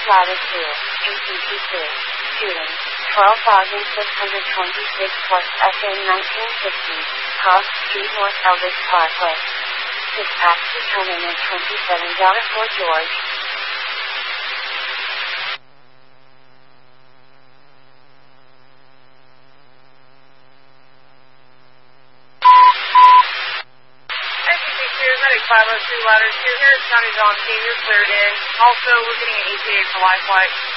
latitude, ATC2, shooting, 12,626 plus FN 1950, cross street North Elvis Parkway. Dispatch determinant 27.4 George. Medic 502 Ladder 2 here. County John Team, you're cleared in. Also, we're getting an ETA for life flight.